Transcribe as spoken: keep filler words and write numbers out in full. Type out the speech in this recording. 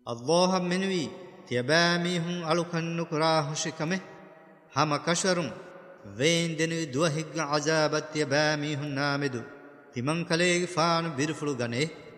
الله منوي تيباميهم ألوكن نكراه شكمه هم كشرم وين دنوي دوهق عذاب تيباميهم نامدو تمن كليغ فان بيرفلو غني